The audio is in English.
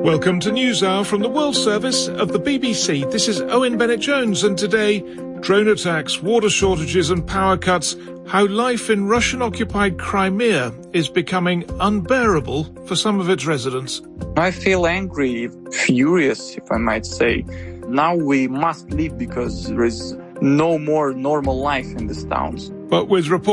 Welcome to NewsHour from the World Service of the BBC. This is Owen Bennett-Jones, and today, drone attacks, water shortages and power cuts, how life in Russian-occupied Crimea is becoming unbearable for some of its residents. I feel angry, furious, if I might say. Now we must leave because there is no more normal life in these towns. But with reports